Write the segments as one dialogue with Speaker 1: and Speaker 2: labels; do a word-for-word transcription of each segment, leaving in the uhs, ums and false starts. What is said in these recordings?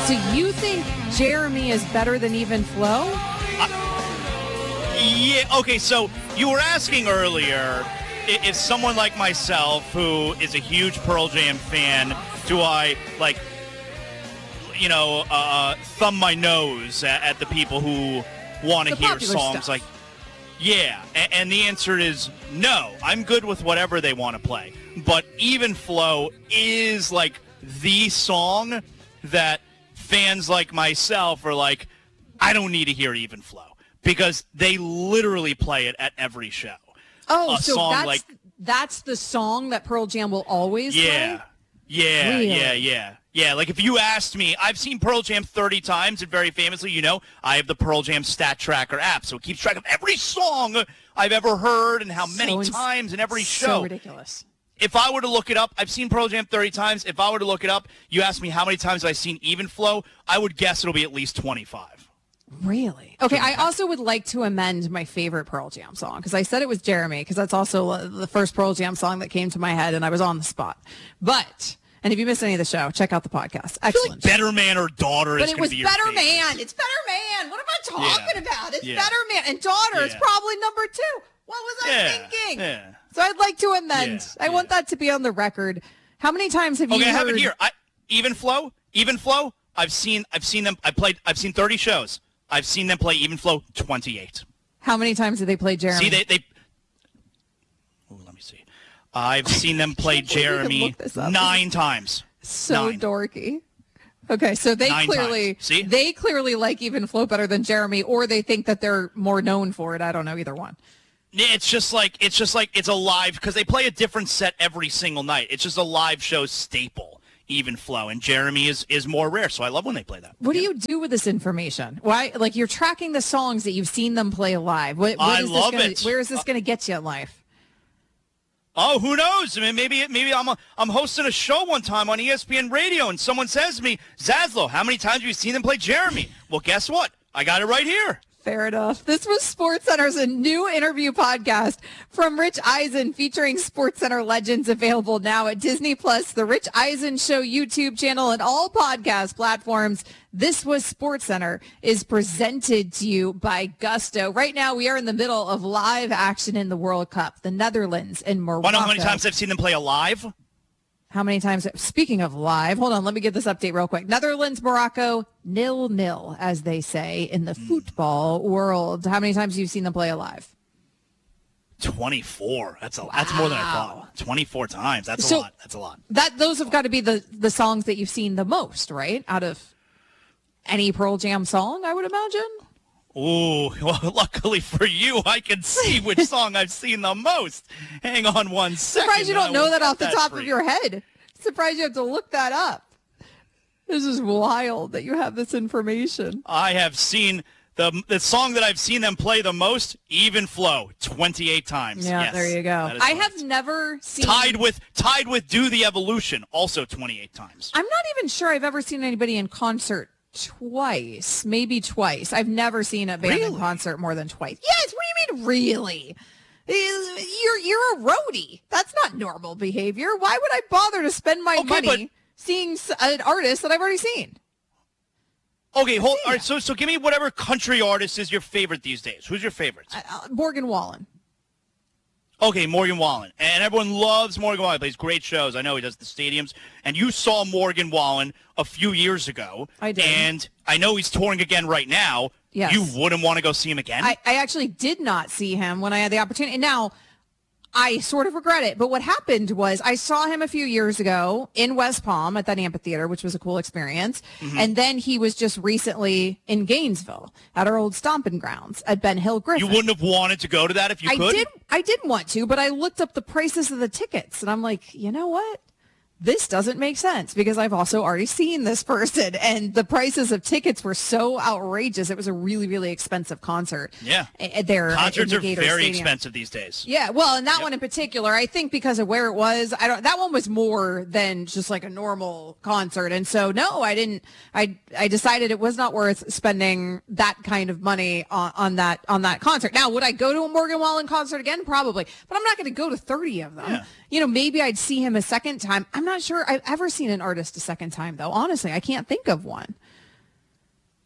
Speaker 1: So you think Jeremy is better than Even Flow?
Speaker 2: Uh, yeah, okay, so you were asking earlier i- if someone like myself, who is a huge Pearl Jam fan, do I, like, you know, uh, thumb my nose at, at the people who want to
Speaker 1: The
Speaker 2: hear
Speaker 1: popular
Speaker 2: songs
Speaker 1: stuff.
Speaker 2: like, yeah, and, and the answer is no. I'm good with whatever they want to play. But Even Flow is, like, the song that fans like myself are like, I don't need to hear Even Flow, because they literally play it at every show.
Speaker 1: Oh,
Speaker 2: A
Speaker 1: so
Speaker 2: song
Speaker 1: that's
Speaker 2: like-
Speaker 1: that's the song that Pearl Jam will always
Speaker 2: Yeah.
Speaker 1: play?
Speaker 2: Yeah,
Speaker 1: Really?
Speaker 2: yeah, yeah. Yeah, like if you asked me, I've seen Pearl Jam thirty times, and very famously, you know, I have the Pearl Jam Stat Tracker app, so it keeps track of every song I've ever heard and how many
Speaker 1: So ins-
Speaker 2: times in every
Speaker 1: so
Speaker 2: show.
Speaker 1: ridiculous.
Speaker 2: If I were to look it up, I've seen Pearl Jam thirty times. If I were to look it up, you ask me how many times have I seen Even Flow, I would guess it'll be at least twenty-five.
Speaker 1: Really? Okay, I also would like to amend my favorite Pearl Jam song, because I said it was Jeremy, because that's also uh, the first Pearl Jam song that came to my head, and I was on the spot. But, and if you missed any of the show, check out the podcast.
Speaker 2: I feel like
Speaker 1: Excellent.
Speaker 2: Better Man or Daughter
Speaker 1: But
Speaker 2: is
Speaker 1: it
Speaker 2: going
Speaker 1: was
Speaker 2: to be your
Speaker 1: Better
Speaker 2: favorite.
Speaker 1: Man. It's Better Man. What am I talking
Speaker 2: Yeah.
Speaker 1: about? It's
Speaker 2: Yeah.
Speaker 1: Better Man. And Daughter is
Speaker 2: Yeah.
Speaker 1: probably number two. What was I
Speaker 2: Yeah.
Speaker 1: thinking?
Speaker 2: Yeah.
Speaker 1: So I'd like to amend.
Speaker 2: Yeah.
Speaker 1: I want that to be on the record. How many times have you
Speaker 2: Okay, I
Speaker 1: heard?
Speaker 2: have it here. I, Even Flow, Even Flow. I've seen, I've seen them. I played. I've seen thirty shows. I've seen them play Even Flow twenty-eight.
Speaker 1: How many times did they play Jeremy?
Speaker 2: See, they. they Ooh, let me see. I've seen them play
Speaker 1: can't believe you can
Speaker 2: Jeremy
Speaker 1: look this up.
Speaker 2: nine times.
Speaker 1: so
Speaker 2: Nine.
Speaker 1: dorky. Okay, so they
Speaker 2: Nine
Speaker 1: clearly
Speaker 2: times. See?
Speaker 1: they clearly like Even Flow better than Jeremy, or they think that they're more known for it. I don't know either one.
Speaker 2: Yeah, It's just like it's just like it's a live, because they play a different set every single night. It's just a live show staple, Even Flow, and Jeremy is is more rare. So I love when they play that.
Speaker 1: What do you do with this information? Why, like, you're tracking the songs that you've seen them play live. What, what
Speaker 2: I
Speaker 1: is
Speaker 2: love
Speaker 1: this gonna,
Speaker 2: it.
Speaker 1: Where is this going to get you in life?
Speaker 2: Oh, who knows? I mean, maybe maybe I'm a, I'm hosting a show one time on E S P N Radio, and someone says to me, Zaslow, how many times have you seen them play Jeremy? Well, guess what? I got it right here.
Speaker 1: Fair enough. This was SportsCenter's a new interview podcast from Rich Eisen featuring SportsCenter legends, available now at Disney Plus, the Rich Eisen Show YouTube channel, and all podcast platforms. This was SportsCenter is presented to you by Gusto. Right now, we are in the middle of live action in the World Cup, the Netherlands and Morocco.
Speaker 2: Want to know how many times I've seen them play alive?
Speaker 1: How many times? Speaking of live, hold on, let me get this update real quick. Netherlands, Morocco, nil nil, as they say in the football world. How many times have you seen them play alive?
Speaker 2: twenty-four. That's a that's more than I
Speaker 1: Wow.
Speaker 2: thought. twenty-four times. That's
Speaker 1: So-
Speaker 2: a lot. That's a lot.
Speaker 1: That those have got to be the the songs that you've seen the most, right? Out of any Pearl Jam song, I would imagine.
Speaker 2: Ooh, well, luckily for you, I can see which song I've seen the most. Hang on one second.
Speaker 1: Surprised you don't
Speaker 2: I
Speaker 1: know
Speaker 2: will
Speaker 1: that
Speaker 2: get
Speaker 1: off the top
Speaker 2: for
Speaker 1: of
Speaker 2: you.
Speaker 1: your head. Surprised you have to look that up. This is wild that you have this information.
Speaker 2: I have seen the the song that I've seen them play the most, Even Flow, twenty-eight times.
Speaker 1: Yeah,
Speaker 2: Yes,
Speaker 1: there you go.
Speaker 2: that is
Speaker 1: I
Speaker 2: right.
Speaker 1: have never seen.
Speaker 2: tied with tied with Do the Evolution, also twenty-eight times.
Speaker 1: I'm not even sure I've ever seen anybody in concert twice, maybe twice. I've never seen a band in
Speaker 2: Really?
Speaker 1: concert more than twice. Yes, what do you mean really? You're you're a roadie. That's not normal behavior. Why would I bother to spend my
Speaker 2: Okay,
Speaker 1: money
Speaker 2: but-
Speaker 1: seeing s- an artist that I've already seen?
Speaker 2: Okay, hold.
Speaker 1: seen
Speaker 2: All right,
Speaker 1: that.
Speaker 2: so so give me whatever country artist is your favorite these days. Who's your favorite?
Speaker 1: Uh, Morgan Wallen.
Speaker 2: Okay, Morgan Wallen. And everyone loves Morgan Wallen. He plays great shows. I know he does the stadiums. And you saw Morgan Wallen a few years ago.
Speaker 1: I did.
Speaker 2: And I know he's touring again right now.
Speaker 1: Yes.
Speaker 2: You wouldn't want to go see him again?
Speaker 1: I, I actually did not see him when I had the opportunity. And now, I sort of regret it. But what happened was I saw him a few years ago in West Palm at that amphitheater, which was a cool experience.
Speaker 2: Mm-hmm.
Speaker 1: And then he was just recently in Gainesville at our old stomping grounds at Ben Hill Griffin.
Speaker 2: you wouldn't have wanted to go to that if you
Speaker 1: I
Speaker 2: could?
Speaker 1: did. I did want to, but I looked up the prices of the tickets, and I'm like, you know what? This doesn't make sense because I've also already seen this person, and the prices of tickets were so outrageous. It was a really, really expensive concert.
Speaker 2: Yeah.
Speaker 1: uh, There,
Speaker 2: Concerts
Speaker 1: in
Speaker 2: are
Speaker 1: the Gator
Speaker 2: very
Speaker 1: Stadium.
Speaker 2: expensive these days.
Speaker 1: Yeah, well, and that one in particular, I think because of where it was, I don't. That one was more than just like a normal concert, and so no, I didn't. I I decided it was not worth spending that kind of money on, on that on that concert. Now, would I go to a Morgan Wallen concert again? Probably, but I'm not going to go to thirty of them.
Speaker 2: Yeah.
Speaker 1: You know, maybe I'd see him a second time. I'm not sure I've ever seen an artist a second time, though. Honestly, I can't think of one.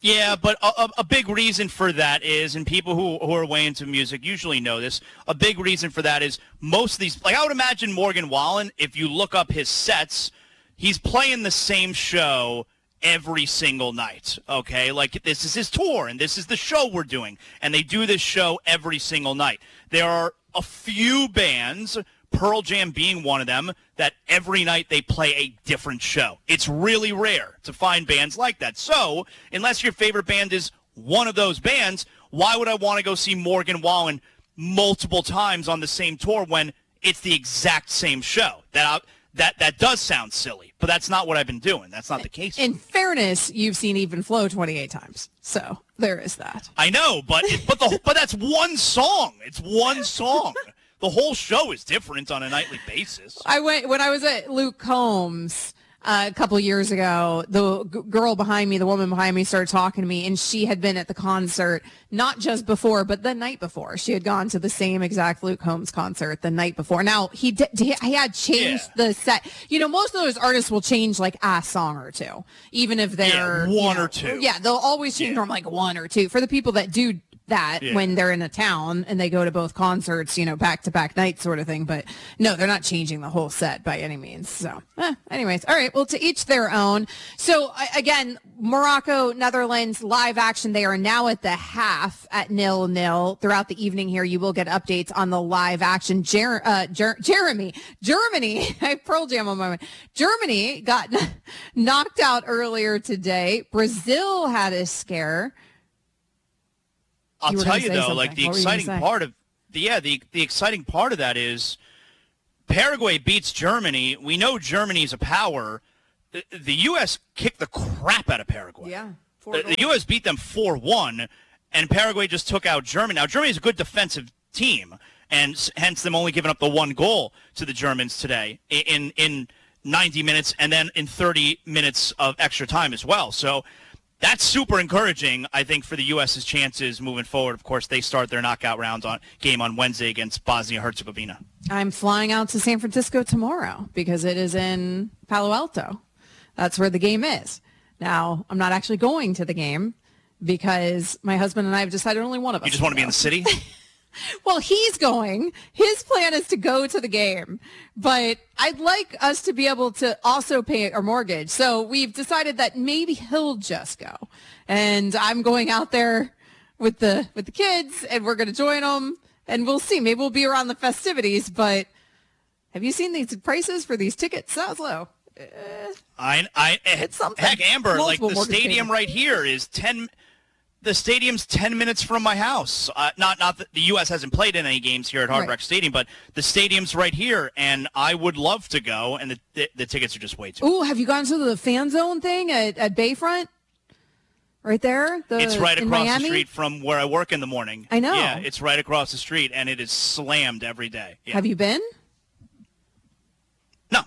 Speaker 2: Yeah, but a, a big reason for that is, and people who, who are way into music usually know this, a big reason for that is most of these, like I would imagine Morgan Wallen, if you look up his sets, he's playing the same show every single night, okay? Like this is his tour, and this is the show we're doing, and they do this show every single night. There are a few bands, Pearl Jam being one of them, that every night they play a different show. It's really rare to find bands like that. So, unless your favorite band is one of those bands, why would I want to go see Morgan Wallen multiple times on the same tour when it's the exact same show? That I, that that does sound silly, but that's not what I've been doing. That's not the case.
Speaker 1: In fairness, you've seen Even Flow twenty-eight times, so there is that.
Speaker 2: I know, but it, but the but that's one song. It's one song. The whole show is different on a nightly basis.
Speaker 1: I went when I was at Luke Combs uh, a couple years ago. The g- girl behind me, the woman behind me, started talking to me, and she had been at the concert not just before, but the night before. She had gone to the same exact Luke Combs concert the night before. Now he did, he had changed
Speaker 2: yeah.
Speaker 1: the set. You know, most of those artists will change like a song or two, even if they're
Speaker 2: yeah, one
Speaker 1: you know,
Speaker 2: or two.
Speaker 1: Yeah, they'll always change
Speaker 2: yeah.
Speaker 1: from like one or two. For the people that do that yeah. when they're in a town and they go to both concerts, you know, back to back nights sort of thing. But no, they're not changing the whole set by any means. So eh, anyways, all right. Well, to each their own. So uh, again, Morocco, Netherlands live action. They are now at the half at nil nil. Throughout the evening here, you will get updates on the live action. Jer- uh, Jer- Jeremy, Germany, I Pearl Jam on my mind. Germany got knocked out earlier today. Brazil had a scare.
Speaker 2: I'll
Speaker 1: you
Speaker 2: tell you though,
Speaker 1: something.
Speaker 2: like the
Speaker 1: what
Speaker 2: exciting part of the yeah, the the exciting part of that is Paraguay beats Germany. We know Germany's a power. The, the U S kicked the crap out of Paraguay.
Speaker 1: Yeah.
Speaker 2: The, the U S beat them four one, and Paraguay just took out Germany. Now, Germany's a good defensive team, and hence them only giving up the one goal to the Germans today in in ninety minutes and then in thirty minutes of extra time as well. So that's super encouraging, I think, for the U S's chances moving forward. Of course, they start their knockout round on game on Wednesday against Bosnia-Herzegovina.
Speaker 1: I'm flying out to San Francisco tomorrow because it is in Palo Alto. That's where the game is. Now, I'm not actually going to the game because my husband and I have decided only one of us.
Speaker 2: You just want to be in the city?
Speaker 1: Well, he's going. His plan is to go to the game, but I'd like us to be able to also pay our mortgage. So we've decided that maybe he'll just go, and I'm going out there with the with the kids, and we're going to join them, and we'll see. Maybe we'll be around the festivities. But have you seen these prices for these tickets? Saslo? Uh,
Speaker 2: I, I,
Speaker 1: it's something.
Speaker 2: Heck, Amber,
Speaker 1: Multiple
Speaker 2: like the stadium
Speaker 1: payments.
Speaker 2: right here is ten. The stadium's ten minutes from my house. Uh, not not that the U S hasn't played in any games here at Hard
Speaker 1: Right.
Speaker 2: Rock Stadium, but the stadium's right here, and I would love to go, and the the, the tickets are just way too.
Speaker 1: Ooh, have you gone to the fan zone thing at, at Bayfront? Right there? The,
Speaker 2: It's right
Speaker 1: in
Speaker 2: across
Speaker 1: Miami?
Speaker 2: the street from where I work in the morning.
Speaker 1: I know.
Speaker 2: Yeah, it's right across the street, and it is slammed every day. Yeah.
Speaker 1: Have you been?
Speaker 2: No.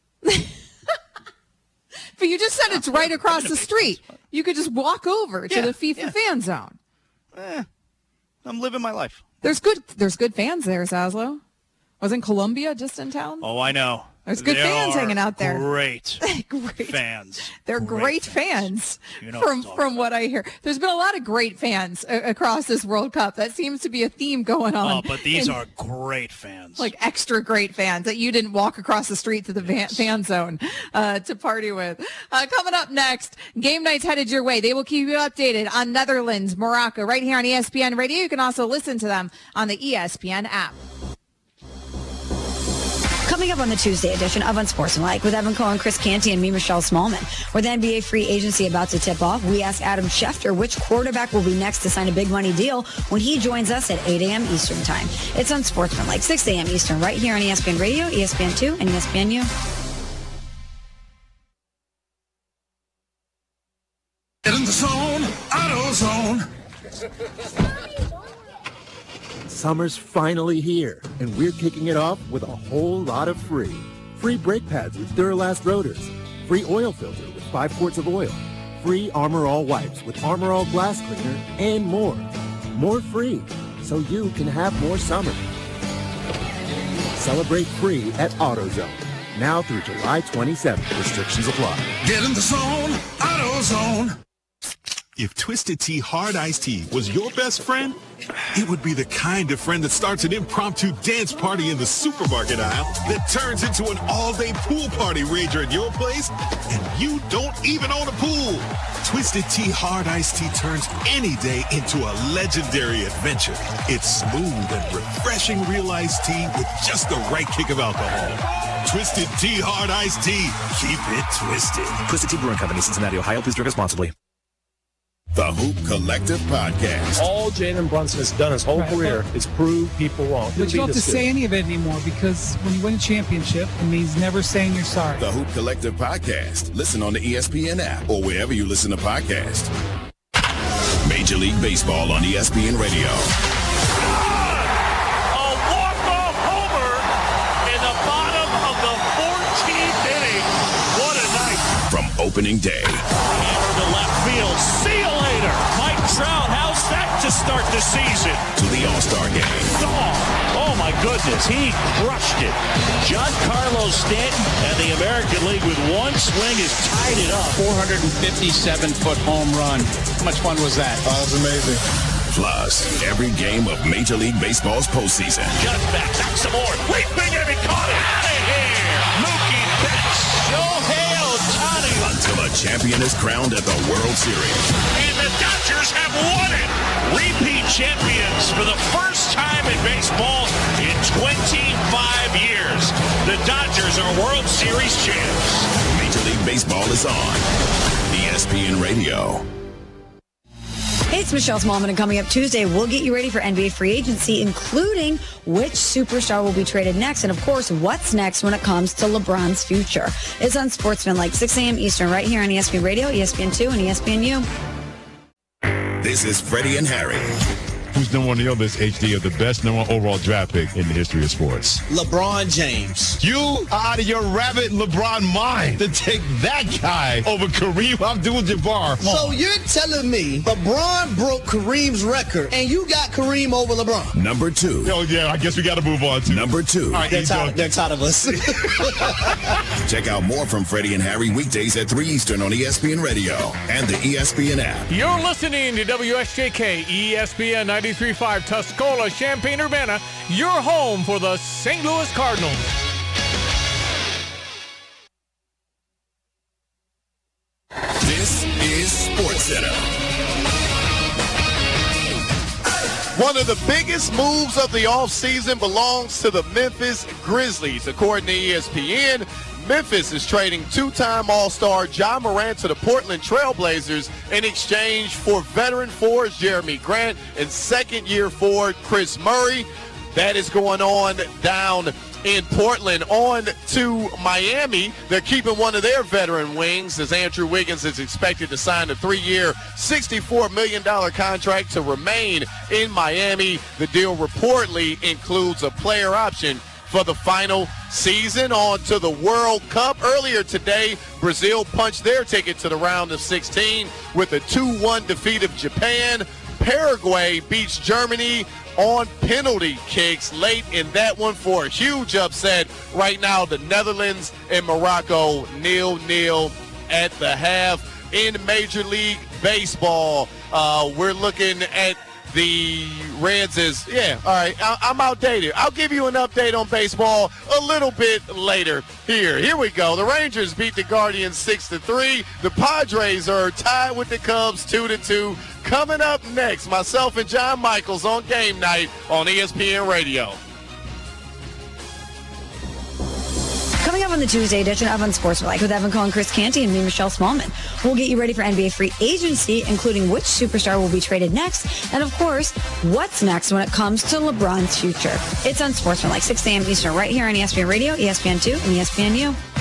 Speaker 1: But you just said it's right across the street. You could just walk over to
Speaker 2: Yeah,
Speaker 1: the FIFA
Speaker 2: yeah.
Speaker 1: fan zone.
Speaker 2: Eh, I'm living my life.
Speaker 1: There's good there's good fans there, Saslo. Wasn't Columbia just in town?
Speaker 2: Oh, I know.
Speaker 1: There's good
Speaker 2: There
Speaker 1: fans
Speaker 2: are
Speaker 1: hanging out there.
Speaker 2: Great,
Speaker 1: Great.
Speaker 2: fans.
Speaker 1: They're great, fans,
Speaker 2: You know
Speaker 1: from
Speaker 2: what I'm
Speaker 1: from what I hear. There's been a lot of great fans a- across this World Cup. That seems to be a theme going on.
Speaker 2: Oh, but these
Speaker 1: And,
Speaker 2: are great fans.
Speaker 1: like extra great fans that you didn't walk across the street to the van, fan zone uh, to party with. Uh, coming up next, game night's headed your way. They will keep you updated on Netherlands, Morocco, right here on E S P N Radio. You can also listen to them on the E S P N app.
Speaker 3: Coming up on the Tuesday edition of Unsportsmanlike with Evan Cohen, Chris Canty, and me, Michelle Smallman. With the N B A free agency about to tip off, we ask Adam Schefter which quarterback will be next to sign a big money deal when he joins us at eight a.m. Eastern Time. It's Unsportsmanlike, six a.m. Eastern, right here on E S P N Radio, E S P N two, and E S P N U.
Speaker 4: Get in the zone, AutoZone.
Speaker 5: Summer's finally here, and we're kicking it off with a whole lot of free. Free brake pads with Duralast rotors. Free oil filter with five quarts of oil. Free Armor All wipes with Armor All glass cleaner, and more. More free, so you can have more summer. Celebrate free at AutoZone. Now through July twenty-seventh. Restrictions apply.
Speaker 4: Get in the zone, AutoZone. If Twisted Tea Hard Iced Tea was your best friend, it would be the kind of friend that starts an impromptu dance party in the supermarket aisle that turns into an all-day pool party rager at your place, and you don't even own a pool. Twisted Tea Hard Iced Tea turns any day into a legendary adventure. It's smooth and refreshing real iced tea with just the right kick of alcohol. Twisted Tea Hard Iced Tea. Keep it twisted.
Speaker 6: Twisted Tea Brewing Company, Cincinnati, Ohio. Please drink responsibly.
Speaker 7: The Hoop Collective Podcast.
Speaker 8: All Jalen Brunson has done his whole right, career is prove people wrong.
Speaker 9: But you don't have to say any of it anymore, because when you win a championship, it means never saying you're sorry.
Speaker 7: The Hoop Collective Podcast. Listen on the E S P N app or wherever you listen to podcasts. Major League Baseball on E S P N Radio.
Speaker 10: A walk-off homer in the bottom of the fourteenth inning. What a night.
Speaker 7: From opening day.
Speaker 10: Hammer to left field. See you later. Mike Trout, how's that to start the season?
Speaker 7: To the All-Star game.
Speaker 10: Oh, oh my goodness, he crushed it. Giancarlo Stanton and the American League with one swing has tied it up.
Speaker 11: four hundred fifty-seven foot home run. How much fun was that?
Speaker 12: Oh, that's amazing.
Speaker 7: Plus, every game of Major League Baseball's postseason.
Speaker 10: Just back, back some more. Leaping and he caught it. Out of here. Mookie Betts. Shohei Ohtani.
Speaker 7: Until a champion is crowned at the World Series.
Speaker 10: And the Dodgers have won it. Repeat champions for the first time in baseball in twenty-five years. The Dodgers are World Series champs.
Speaker 7: Major League Baseball is on E S P N Radio.
Speaker 3: Hey, it's Michelle Smallman, and coming up Tuesday, we'll get you ready for N B A free agency, including which superstar will be traded next, and of course, what's next when it comes to LeBron's future. It's on Sportsmanlike, six a.m. Eastern, right here on E S P N Radio, E S P N two, and E S P N U.
Speaker 7: This is Freddie and Harry.
Speaker 13: Who's number one on your list, H D, of the best number one overall draft pick in the history of sports?
Speaker 14: LeBron James.
Speaker 13: You are out of your rabbit LeBron mind to take that guy over Kareem Abdul-Jabbar.
Speaker 14: So you're telling me LeBron broke Kareem's record, and you got Kareem over LeBron?
Speaker 7: Number two.
Speaker 13: Oh, yeah, I guess we got to move on to.
Speaker 7: Number two.
Speaker 14: All right, they're, tired, they're tired of us.
Speaker 7: Check out more from Freddie and Harry weekdays at three Eastern on E S P N Radio and the E S P N app.
Speaker 15: You're listening to W S J K E S P N ninety-three point five Tuscola, Champaign-Urbana, your home for the Saint Louis Cardinals.
Speaker 7: This is SportsCenter.
Speaker 16: One of the biggest moves of the offseason belongs to the Memphis Grizzlies. According to E S P N, Memphis is trading two-time All-Star Ja Morant to the Portland Trail Blazers in exchange for veteran forwards Jeremy Grant and second-year forward Chris Murray. That is going on down in Portland. On to Miami. They're keeping one of their veteran wings as Andrew Wiggins is expected to sign a three-year, sixty-four million dollars contract to remain in Miami. The deal reportedly includes a player option for the final season. On to the World Cup. Earlier today, Brazil punched their ticket to the round of sixteen with a two one defeat of Japan. Paraguay beats Germany on penalty kicks late in that one for a huge upset. Right now, the Netherlands and Morocco nil-nil at the half. In Major League Baseball, uh, we're looking at the Reds is, yeah, all right, I, I'm outdated. I'll give you an update on baseball a little bit later here. Here we go. The Rangers beat the Guardians six to three. The Padres are tied with the Cubs two to two. Coming up next, myself and John Michaels on Game Night on E S P N Radio.
Speaker 3: Coming up on the Tuesday edition of Unsportsmanlike with Evan Cohen, Chris Canty, and me, Michelle Smallman. We'll get you ready for N B A free agency, including which superstar will be traded next, and of course, what's next when it comes to LeBron's future. It's Unsportsmanlike, six a.m. Eastern, right here on E S P N Radio, E S P N two, and E S P N U.